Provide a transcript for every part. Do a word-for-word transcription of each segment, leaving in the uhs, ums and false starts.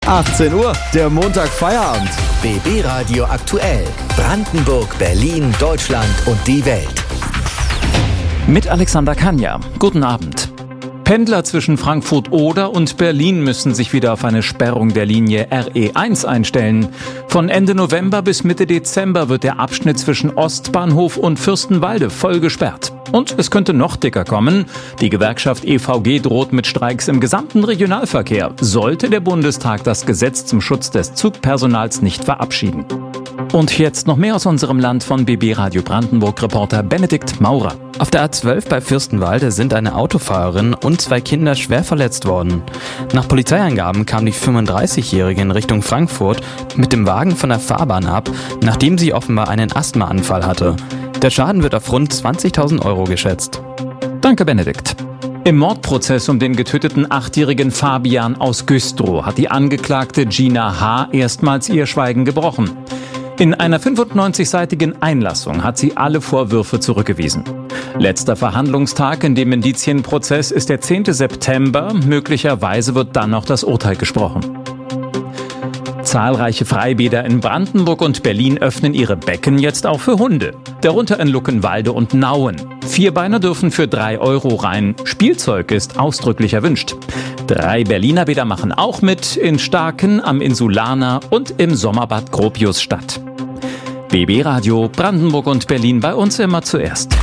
achtzehn Uhr, der Montag Feierabend. B B Radio aktuell. Brandenburg, Berlin, Deutschland und die Welt. Mit Alexander Kania. Guten Abend. Pendler zwischen Frankfurt-Oder und Berlin müssen sich wieder auf eine Sperrung der Linie R E eins einstellen. Von Ende November bis Mitte Dezember wird der Abschnitt zwischen Ostbahnhof und Fürstenwalde voll gesperrt. Und es könnte noch dicker kommen. Die Gewerkschaft E V G droht mit Streiks im gesamten Regionalverkehr, sollte der Bundestag das Gesetz zum Schutz des Zugpersonals nicht verabschieden. Und jetzt noch mehr aus unserem Land von B B Radio Brandenburg-Reporter Benedikt Maurer. Auf der A zwölf bei Fürstenwalde sind eine Autofahrerin und zwei Kinder schwer verletzt worden. Nach Polizeiangaben kam die fünfunddreißigjährige in Richtung Frankfurt mit dem Wagen von der Fahrbahn ab, nachdem sie offenbar einen Asthmaanfall hatte. Der Schaden wird auf rund zwanzigtausend Euro geschätzt. Danke, Benedikt. Im Mordprozess um den getöteten achtjährigen Fabian aus Güstrow hat die Angeklagte Gina H. erstmals ihr Schweigen gebrochen. In einer fünfundneunzigseitigen Einlassung hat sie alle Vorwürfe zurückgewiesen. Letzter Verhandlungstag in dem Indizienprozess ist der zehnte September. Möglicherweise wird dann noch das Urteil gesprochen. Zahlreiche Freibäder in Brandenburg und Berlin öffnen ihre Becken jetzt auch für Hunde. Darunter in Luckenwalde und Nauen. Vierbeiner dürfen für drei Euro rein. Spielzeug ist ausdrücklich erwünscht. Drei Berliner Bäder machen auch mit, in Starken, am Insulaner und im Sommerbad Gropiusstadt. B B Radio Brandenburg und Berlin, bei uns immer zuerst.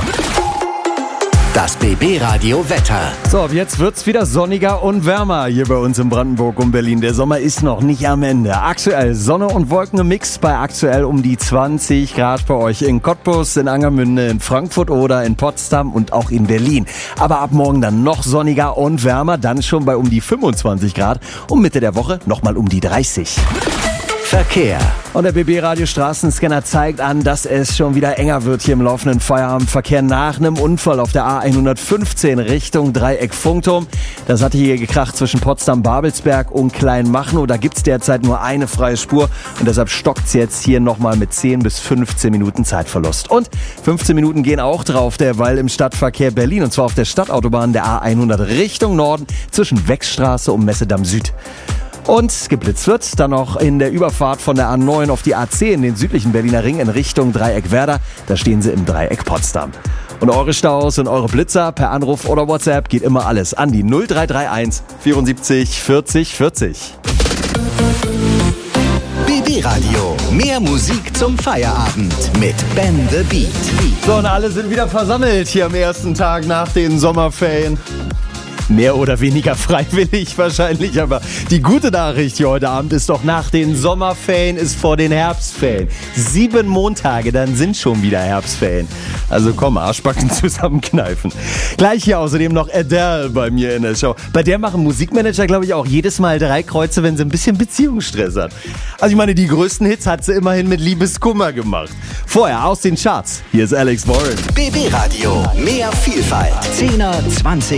Das B B Radio Wetter. So, ab jetzt wird's wieder sonniger und wärmer hier bei uns in Brandenburg und Berlin. Der Sommer ist noch nicht am Ende. Aktuell Sonne und Wolken im Mix bei aktuell um die zwanzig Grad bei euch in Cottbus, in Angermünde, in Frankfurt oder in Potsdam und auch in Berlin. Aber ab morgen dann noch sonniger und wärmer, dann schon bei um die fünfundzwanzig Grad und Mitte der Woche nochmal um die dreißig. Verkehr. Und der B B-Radio Straßenscanner zeigt an, dass es schon wieder enger wird hier im laufenden Feierabendverkehr nach einem Unfall auf der A hundertfünfzehn Richtung Dreieck Funkturm. Das hatte hier gekracht zwischen Potsdam-Babelsberg und Kleinmachnow. Da gibt's derzeit nur eine freie Spur und deshalb stockt's jetzt hier nochmal mit zehn bis fünfzehn Minuten Zeitverlust. Und fünfzehn Minuten gehen auch drauf, derweil im Stadtverkehr Berlin, und zwar auf der Stadtautobahn der A hundert Richtung Norden zwischen Wechstraße und Messedamm Süd. Und geblitzt wird dann noch in der Überfahrt von der A neun auf die A zehn, den südlichen Berliner Ring in Richtung Dreieck Werder. Da stehen sie im Dreieck Potsdam. Und eure Staus und eure Blitzer per Anruf oder WhatsApp geht immer alles an die null drei drei eins vierundsiebzig vierzig vierzig. B B Radio. Mehr Musik zum Feierabend mit Ben the Beat. So, und alle sind wieder versammelt hier am ersten Tag nach den Sommerferien. Mehr oder weniger freiwillig wahrscheinlich, aber die gute Nachricht hier heute Abend ist doch, nach den Sommerferien ist vor den Herbstferien. Sieben Montage, dann sind schon wieder Herbstferien. Also komm, Arschbacken zusammenkneifen. Gleich hier außerdem noch Adele bei mir in der Show. Bei der machen Musikmanager, glaube ich, auch jedes Mal drei Kreuze, wenn sie ein bisschen Beziehungsstress hat. Also ich meine, die größten Hits hat sie immerhin mit Liebeskummer gemacht. Vorher aus den Charts. Hier ist Alex Warren. B B Radio. Mehr Vielfalt. Zehner, zwanziger